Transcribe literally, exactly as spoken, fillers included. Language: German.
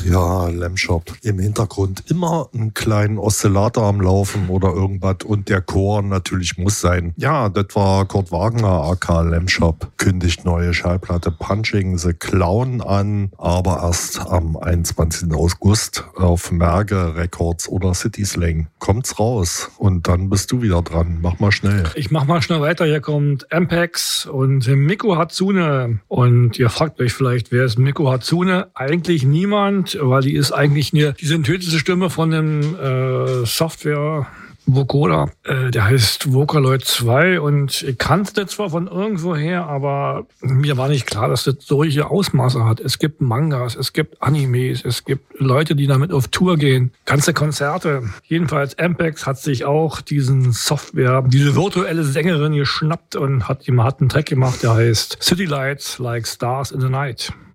Ach ja, Lamshop. Im Hintergrund immer einen kleinen Oszillator am Laufen oder irgendwas und der Chor natürlich muss sein. Ja, das war Kurt Wagner, aka Lamshop. Kündigt neue Schallplatte Punching the Clown an, aber erst am einundzwanzigsten August auf Merge Records oder City Slang. Kommt's raus und dann bist du wieder dran. Mach mal schnell. Ich mach mal schnell weiter. Hier kommt Ampex und Miku Hatsune. Und ihr fragt euch vielleicht, wer ist Miku Hatsune? Eigentlich niemand, weil die ist eigentlich eine, die synthetische Stimme von einem äh, Software Vocoder, äh, der heißt Vocaloid zwei und ich kannte das zwar von irgendwo her, aber mir war nicht klar, dass das solche Ausmaße hat. Es gibt Mangas, es gibt Animes, es gibt Leute, die damit auf Tour gehen, ganze Konzerte. Jedenfalls Ampex hat sich auch diesen Software, diese virtuelle Sängerin geschnappt und hat ihm hat einen Track gemacht, der heißt City Lights Like Stars in the Night.